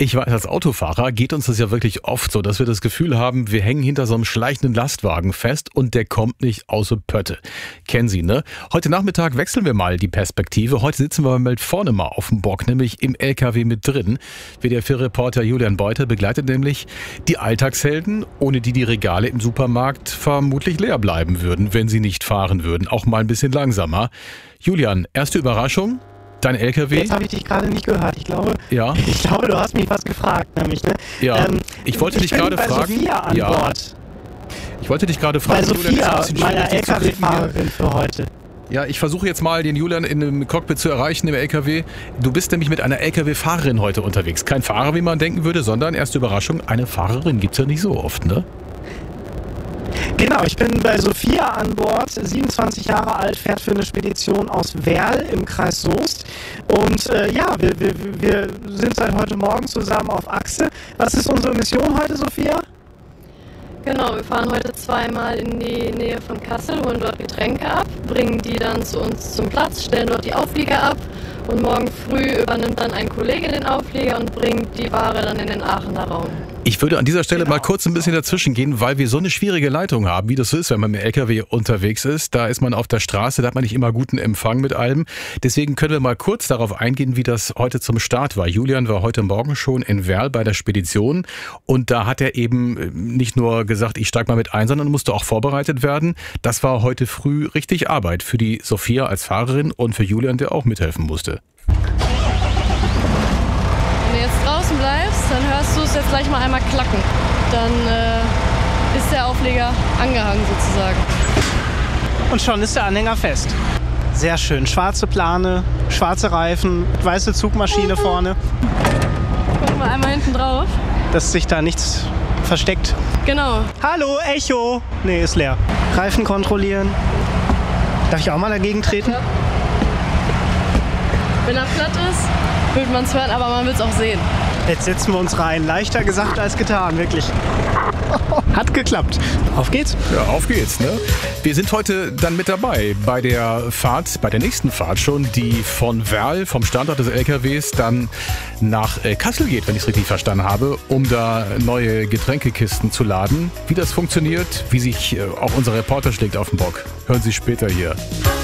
Ich weiß, als Autofahrer geht uns das ja wirklich oft so, dass wir das Gefühl haben, wir hängen hinter so einem schleichenden Lastwagen fest und der kommt nicht aus der Pötte. Kennen Sie, ne? Heute Nachmittag wechseln wir mal die Perspektive. Heute sitzen wir mal vorne mal auf dem Bock, nämlich im LKW mit drin. WDR-4-Reporter Julian Beuter begleitet nämlich die Alltagshelden, ohne die die Regale im Supermarkt vermutlich leer bleiben würden, wenn sie nicht fahren würden. Auch mal ein bisschen langsamer. Julian, erste Überraschung? Dein LKW? Jetzt habe ich dich gerade nicht gehört. Ich glaube, du hast mich was gefragt, nämlich, ne? Ja, ich wollte dich gerade fragen. Sophia an Bord. Ich wollte dich gerade fragen, bei Sophia, meiner LKW-Fahrerin für heute. Ja, ich versuche jetzt mal, den Julian in dem Cockpit zu erreichen im LKW. Du bist nämlich mit einer LKW-Fahrerin heute unterwegs. Kein Fahrer, wie man denken würde, sondern, erste Überraschung, eine Fahrerin gibt's ja nicht so oft, ne? Genau, ich bin bei Sophia an Bord, 27 Jahre alt, fährt für eine Spedition aus Werl im Kreis Soest. Und wir sind seit heute Morgen zusammen auf Achse. Was ist unsere Mission heute, Sophia? Genau, wir fahren heute zweimal in die Nähe von Kassel, holen dort Getränke ab, bringen die dann zu uns zum Platz, stellen dort die Auflieger ab und morgen früh übernimmt dann ein Kollege den Auflieger und bringt die Ware dann in den Aachener Raum. Ich würde an dieser Stelle mal kurz ein bisschen dazwischen gehen, weil wir so eine schwierige Leitung haben, wie das so ist, wenn man mit dem LKW unterwegs ist. Da ist man auf der Straße, da hat man nicht immer guten Empfang mit allem. Deswegen können wir mal kurz darauf eingehen, wie das heute zum Start war. Julian war heute Morgen schon in Werl bei der Spedition und da hat er eben nicht nur gesagt, ich steig mal mit ein, sondern musste auch vorbereitet werden. Das war heute früh richtig Arbeit für die Sophia als Fahrerin und für Julian, der auch mithelfen musste. Wenn du jetzt draußen bleibst, dann hörst du es jetzt gleich mal einmal klacken. Dann ist der Aufleger angehangen sozusagen. Und schon ist der Anhänger fest. Sehr schön. Schwarze Plane, schwarze Reifen, weiße Zugmaschine vorne. Guck mal einmal hinten drauf. Dass sich da nichts versteckt. Genau. Hallo, Echo! Nee, ist leer. Reifen kontrollieren. Darf ich auch mal dagegen treten? Ja. Wenn er platt ist, wird man es hören, aber man will es auch sehen. Jetzt setzen wir uns rein. Leichter gesagt als getan, wirklich. Hat geklappt. Auf geht's. Ja, auf geht's, ne? Wir sind heute dann mit dabei bei der Fahrt, bei der nächsten Fahrt schon, die von Werl, vom Standort des LKWs, dann nach Kassel geht, wenn ich es richtig verstanden habe, um da neue Getränkekisten zu laden. Wie das funktioniert, wie sich auch unser Reporter schlägt auf den Bock, hören Sie später hier.